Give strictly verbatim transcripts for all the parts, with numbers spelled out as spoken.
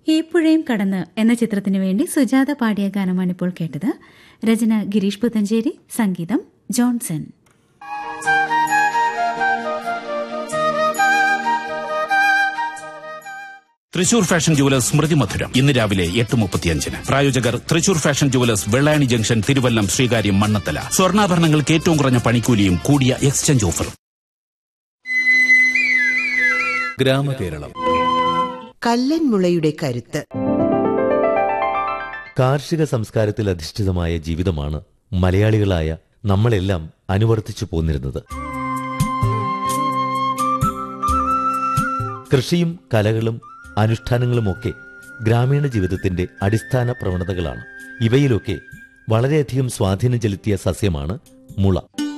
ഈ പുഴയും കടന്ന് എന്ന ചിത്രത്തിനു വേണ്ടി സുജാത പാടിയ ഗാനമാണിപ്പോൾ കേട്ടത്. രചന ഗിരീഷ് പുത്തഞ്ചേരി, സംഗീതം ജോൺസൺ. തൃശൂർ ഫാഷൻ ജുവലേഴ്സ് സ്മൃതി മധുരം ഇന്ന് രാവിലെ എട്ട് മുപ്പത്തിയഞ്ചിന്. പ്രായോജകർ Thrissur fashion jewellers, Vellayani junction, Thiruvallam, Sreekaryam, Mannathala. സ്വർണ്ണാഭരണങ്ങൾക്ക് ഏറ്റവും കുറഞ്ഞ പണിക്കൂലിയും കൂടിയ എക്സ്ചേഞ്ച് ഓഫറും. ഗ്രാമകേരളം, കല്ലൻമുളയുടെ കരുത്ത്. കാർഷിക സംസ്കാരത്തിൽ അധിഷ്ഠിതമായ ജീവിതമാണ് മലയാളികളായ നമ്മളെല്ലാം അനുവർത്തിച്ചു പോന്നിരുന്നത്. കൃഷിയും കലകളും അനുഷ്ഠാനങ്ങളുമൊക്കെ ഗ്രാമീണ ജീവിതത്തിന്റെ അടിസ്ഥാന പ്രവണതകളാണ്. ഇവയിലൊക്കെ വളരെയധികം സ്വാധീനം ചെലുത്തിയ സസ്യമാണ് മുള.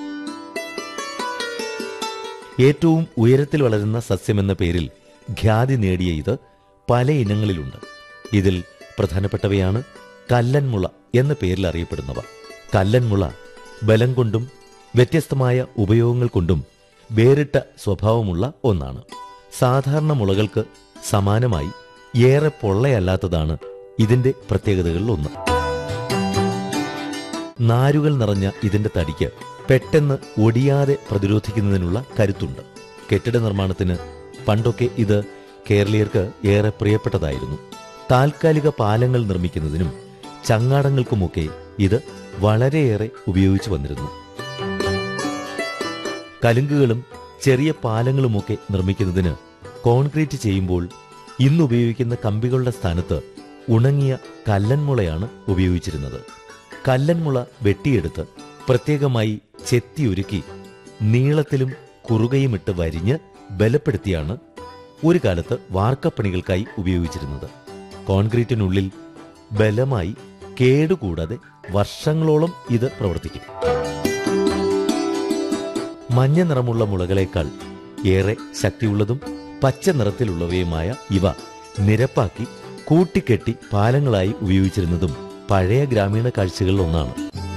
ഏറ്റവും ഉയരത്തിൽ വളരുന്ന സസ്യമെന്ന പേരിൽ ഖ്യാതി നേടിയ ഇത് പല ഇനങ്ങളിലുണ്ട്. ഇതിൽ പ്രധാനപ്പെട്ടവയാണ് കല്ലൻമുള എന്ന പേരിൽ അറിയപ്പെടുന്നവ. കല്ലൻമുള ബലം കൊണ്ടും വ്യത്യസ്തമായ ഉപയോഗങ്ങൾ കൊണ്ടും വേറിട്ട സ്വഭാവമുള്ള ഒന്നാണ്. സാധാരണ മുളകൾക്ക് സമാനമായി ഏറെ പൊള്ളയല്ലാത്തതാണ് ഇതിന്റെ പ്രത്യേകതകളിൽ ഒന്ന്. നാരുകൾ നിറഞ്ഞ ഇതിന്റെ തടിക്ക് പെട്ടെന്ന് ഒടിയാതെ പ്രതിരോധിക്കുന്നതിനുള്ള കരുത്തുണ്ട്. കെട്ടിട നിർമ്മാണത്തിന് പണ്ടൊക്കെ ഇത് കേരളീയർക്ക് ഏറെ പ്രിയപ്പെട്ടതായിരുന്നു. താൽക്കാലിക പാലങ്ങൾ നിർമ്മിക്കുന്നതിനും ചങ്ങാടങ്ങൾക്കുമൊക്കെ ഇത് വളരെയേറെ ഉപയോഗിച്ചു വന്നിരുന്നു. കലുങ്കുകളും ചെറിയ പാലങ്ങളുമൊക്കെ നിർമ്മിക്കുന്നതിന് കോൺക്രീറ്റ് ചെയ്യുമ്പോൾ ഇന്നുപയോഗിക്കുന്ന കമ്പികളുടെ സ്ഥാനത്ത് ഉണങ്ങിയ കല്ലൻമുളയാണ് ഉപയോഗിച്ചിരുന്നത്. കല്ലൻമുള വെട്ടിയെടുത്ത് പ്രത്യേകമായി ചെത്തിയൊരുക്കി നീളത്തിലും കുറുകയുമിട്ട് വരിഞ്ഞ് ബലപ്പെടുത്തിയാണ് ഒരു കാലത്ത് വാർക്കപ്പണികൾക്കായി ഉപയോഗിച്ചിരുന്നത്. കോൺക്രീറ്റിനുള്ളിൽ ബലമായി കേടുകൂടാതെ വർഷങ്ങളോളം ഇത് പ്രവർത്തിക്കും. മഞ്ഞ നിറമുള്ള മുളകളേക്കാൾ ഏറെ ശക്തിയുള്ളതും പച്ച നിറത്തിലുള്ളവയുമായ ഇവ നിരപ്പാക്കി കൂട്ടിക്കെട്ടി പാലങ്ങളായി ഉപയോഗിച്ചിരുന്നതും പഴയ ഗ്രാമീണ കാഴ്ചകളിൽ ഒന്നാണ്.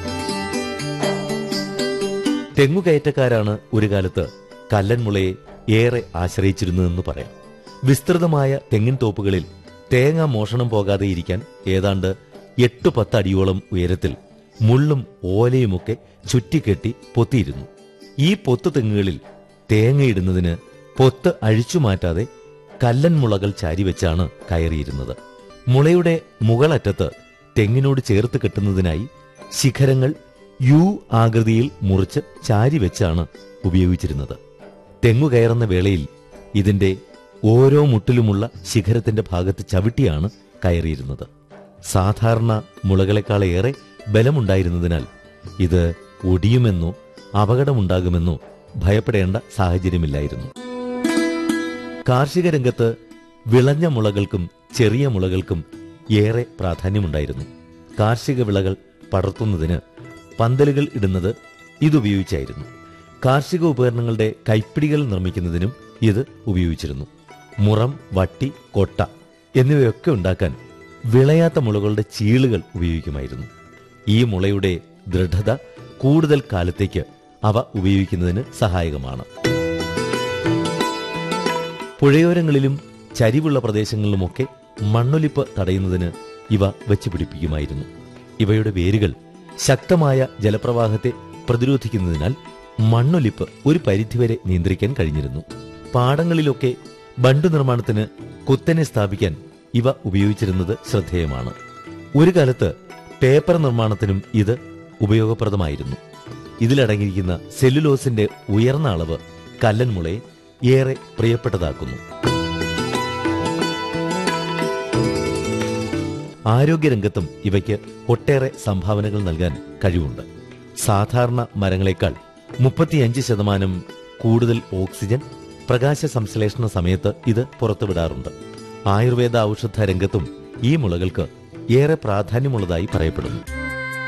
തെങ്ങുകയറ്റക്കാരാണ് ഒരു കാലത്ത് കല്ലൻമുളയെ ഏറെ ആശ്രയിച്ചിരുന്നതെന്ന് പറയാം. വിസ്തൃതമായ തെങ്ങിൻ തോപ്പുകളിൽ തേങ്ങ മോഷണം പോകാതെ ഇരിക്കാൻ ഏതാണ്ട് എട്ടു പത്തടിയോളം ഉയരത്തിൽ മുള്ളും ഓലയുമൊക്കെ ചുറ്റിക്കെട്ടി പൊത്തിയിരുന്നു. ഈ പൊത്തു തെങ്ങുകളിൽ തേങ്ങയിടുന്നതിന് പൊത്ത് അഴിച്ചുമാറ്റാതെ കല്ലൻമുളകൾ ചാരിവെച്ചാണ് കയറിയിരുന്നത്. മുളയുടെ മുകളറ്റത്ത് തെങ്ങിനോട് ചേർത്ത് കെട്ടുന്നതിനായി ശിഖരങ്ങൾ യു ആകൃതിയിൽ മുറിച്ച് ചാരിവെച്ചാണ് ഉപയോഗിച്ചിരുന്നത്. തെങ്ങു കയറുന്ന വേളയിൽ ഇതിന്റെ ഓരോ മുട്ടിലുമുള്ള ശിഖരത്തിന്റെ ഭാഗത്ത് ചവിട്ടിയാണ് കയറിയിരുന്നത്. സാധാരണ മുളകളെക്കാളേറെ ബലമുണ്ടായിരുന്നതിനാൽ ഇത് ഒടിയുമെന്നോ അപകടമുണ്ടാകുമെന്നോ ഭയപ്പെടേണ്ട സാഹചര്യമില്ലായിരുന്നു. കാർഷിക രംഗത്ത് വിളഞ്ഞ മുളകൾക്കും ചെറിയ മുളകൾക്കും ഏറെ പ്രാധാന്യമുണ്ടായിരുന്നു. കാർഷിക വിളകൾ പടർത്തുന്നതിന് പന്തലുകൾ ഇടുന്നത് ഇതുപയോഗിച്ചായിരുന്നു. കാർഷിക ഉപകരണങ്ങളുടെ കൈപ്പിടികൾ നിർമ്മിക്കുന്നതിനും ഇത് ഉപയോഗിച്ചിരുന്നു. മുറം, വട്ടി, കൊട്ട എന്നിവയൊക്കെ ഉണ്ടാക്കാൻ വിളയാത്ത മുളകളുടെ ചീളുകൾ ഉപയോഗിക്കുമായിരുന്നു. ഈ മുളയുടെ ദൃഢത കൂടുതൽ കാലത്തേക്ക് അവ ഉപയോഗിക്കുന്നതിന് സഹായകമാണ്. പുഴയോരങ്ങളിലും ചരിവുള്ള പ്രദേശങ്ങളിലുമൊക്കെ മണ്ണൊലിപ്പ് തടയുന്നതിന് ഇവ വെച്ചുപിടിപ്പിക്കുമായിരുന്നു. ഇവയുടെ വേരുകൾ ശക്തമായ ജലപ്രവാഹത്തെ പ്രതിരോധിക്കുന്നതിനാൽ മണ്ണൊലിപ്പ് ഒരു പരിധിവരെ നിയന്ത്രിക്കാൻ കഴിഞ്ഞിരുന്നു. പാടങ്ങളിലൊക്കെ ബണ്ട് നിർമ്മാണത്തിന് കുത്തനെ സ്ഥാപിക്കാൻ ഇവ ഉപയോഗിച്ചിരുന്നത് ശ്രദ്ധേയമാണ്. ഒരു കാലത്ത് പേപ്പർ നിർമ്മാണത്തിനും ഇത് ഉപയോഗപ്രദമായിരുന്നു. ഇതിലടങ്ങിയിരിക്കുന്ന സെല്ലുലോസിന്റെ ഉയർന്ന അളവ് കല്ലൻമുളയെ ഏറെ പ്രിയപ്പെട്ടതാക്കുന്നു. ആരോഗ്യരംഗത്തും ഇവയ്ക്ക് ഒട്ടേറെ സംഭാവനകൾ നൽകാൻ കഴിവുണ്ട്. സാധാരണ മരങ്ങളെക്കാൾ മുപ്പത്തിയഞ്ച് ശതമാനം കൂടുതൽ ഓക്സിജൻ പ്രകാശ സംശ്ലേഷണ സമയത്ത് ഇത് പുറത്തുവിടാറുണ്ട്. ആയുർവേദ ഔഷധ രംഗത്തും ഈ മുളകൾക്ക് ഏറെ പ്രാധാന്യമുള്ളതായി പറയപ്പെടുന്നു.